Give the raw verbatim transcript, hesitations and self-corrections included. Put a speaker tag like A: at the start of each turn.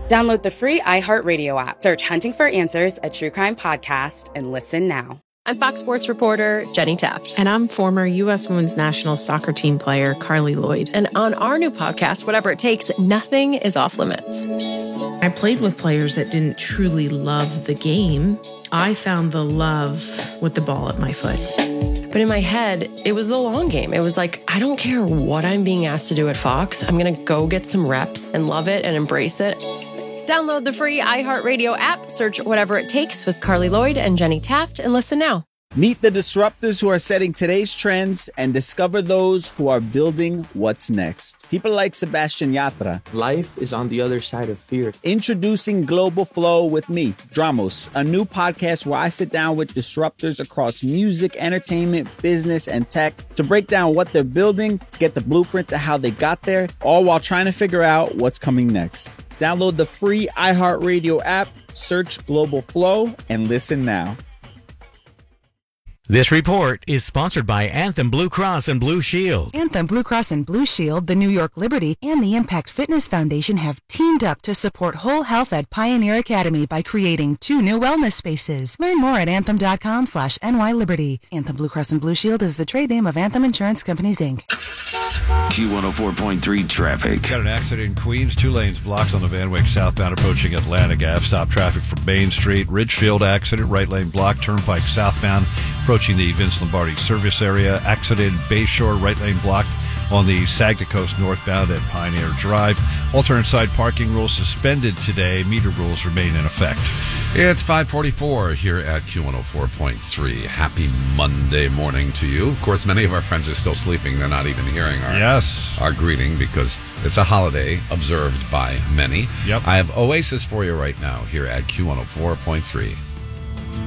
A: Download the free iHeartRadio app. Search Hunting for Answers, a true crime podcast, and listen now.
B: I'm Fox Sports reporter Jenny Taft.
C: And I'm former U S Women's National Soccer Team player Carly Lloyd.
B: And on our new podcast, Whatever It Takes, nothing is off limits.
C: I played with players that didn't truly love the game. I found the love with the ball at my foot.
B: But in my head, it was the long game. It was like, I don't care what I'm being asked to do at Fox. I'm going to go get some reps and love it and embrace it. Download the free iHeartRadio app, search Whatever It Takes with Carly Lloyd and Jenny Taft, and listen now.
D: Meet the disruptors who are setting today's trends and discover those who are building what's next. People like Sebastian Yatra.
E: Life is on the other side of fear.
D: Introducing Global Flow with me, Dramos, a new podcast where I sit down with disruptors across music, entertainment, business, and tech to break down what they're building, get the blueprint to how they got there, all while trying to figure out what's coming next. Download the free iHeartRadio app, search Global Flow, and listen now.
F: This report is sponsored by Anthem Blue Cross and Blue Shield.
G: Anthem Blue Cross and Blue Shield, the New York Liberty, and the Impact Fitness Foundation have teamed up to support whole health at Pioneer Academy by creating two new wellness spaces. Learn more at anthem.com slash NYLiberty. Anthem Blue Cross and Blue Shield is the trade name of Anthem Insurance Companies, Incorporated.
H: Q one oh four point three traffic.
I: Got an accident in Queens. Two lanes blocked on the Van Wyck southbound approaching Atlantic Avenue. Stop traffic from Main Street. Ridgefield accident. Right lane blocked. Turnpike southbound approaching the Vince Lombardi service area. Accident Bayshore. Right lane blocked on the Sagna Coast northbound at Pioneer Drive. Alternate side parking rules suspended today. Meter rules remain in effect.
J: It's five forty-four here at Q one oh four point three. Happy Monday morning to you. Of course, many of our friends are still sleeping. They're not even hearing our,
I: yes.
J: our greeting because it's a holiday observed by many.
I: Yep.
J: I have Oasis for you right now here at Q one oh four point three.